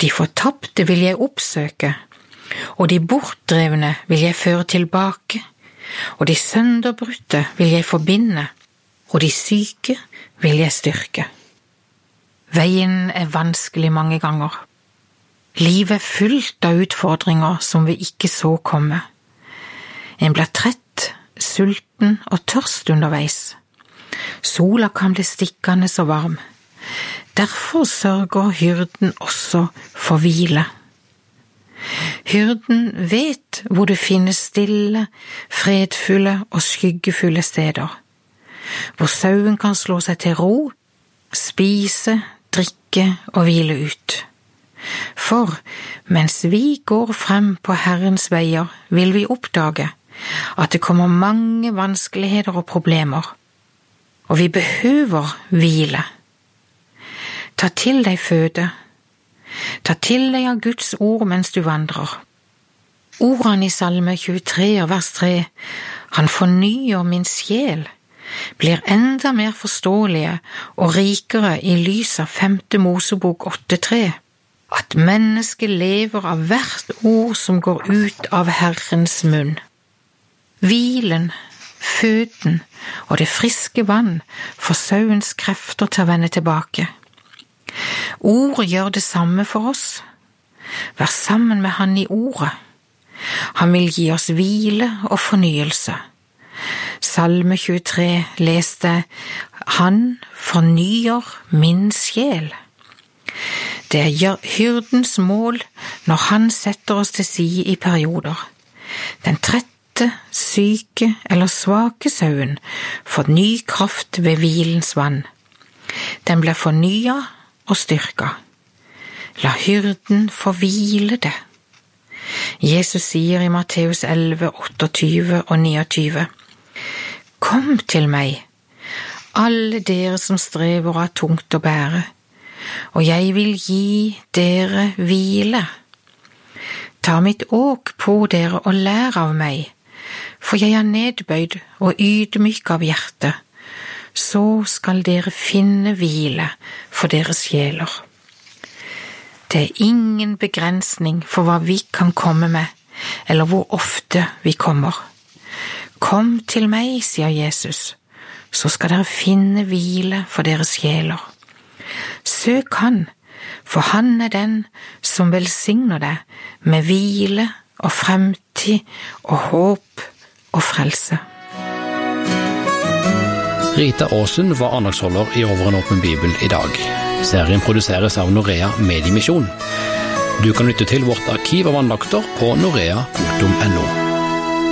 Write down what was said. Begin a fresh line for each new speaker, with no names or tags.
De fortapte vil jeg oppsøke, og de bortdrevne vil jeg føre tilbake, og de sønderbrutte vil jeg forbinde, og de syke vil jeg styrke. Veien vanskelig mange ganger. Livet fullt av utfordringer som vi ikke så komme. En blir trett, sulten og tørst underveis. Sola kan bli stikkende så varm. Derfor sørger hyrden også for hvile. Hyrden vet hvor det finnes stille, fredfulle og skyggefulle steder, hvor sauen kan slå seg til ro, spise, drikke og hvile ut. For mens vi går frem på Herrens veier, vil vi oppdage at det kommer mange vanskeligheter og problemer, og vi behøver hvile. Ta til deg føde. Ta til deg av Guds ord mens du vandrer. Ordene i Salme 23, vers 3, han fornyer min sjel, blir enda mer forståelige og rikere i lys av 5. Mosebok 8:3, at mennesket lever av hvert ord som går ut av Herrens munn. Hvilen, føden og det friske vann får sauens krefter til å vende tilbake. Ordet gjør det samme for oss. Vær sammen med han i ordet. Han vil gi oss hvile og fornyelse. Salme 23 leste «Han fornyer min sjel». Det er hyrdens mål når han setter oss til side i perioder. Den trette, syke eller svake sauen får ny kraft ved hvilens vann. Den blir fornyet og styrka. La hyrden få hvile det. Jesus sier i Matteus 11, 28 og 29, «Kom til meg, alle dere som strever av tungt å bære, og jeg vil gi dere hvile. Ta mitt åk på dere og lær av meg, for jeg er nedbøyd og ydmyk av hjerte, så skal dere finne hvile for deres sjeler. Det er ingen begrensning for hva vi kan komme med, eller hvor ofte vi kommer. Kom til meg, sier Jesus, så skal dere finne hvile for deres sjeler. Søk han, for han er den som velsigner deg med hvile og fremtid og håp og frelse.
Rita Aasen var andagsholder i Over en åpen bibel i dag. Serien produseres av Norea Mediemisjon. Du kan lytte til vårt arkiv av andakter på norea.no.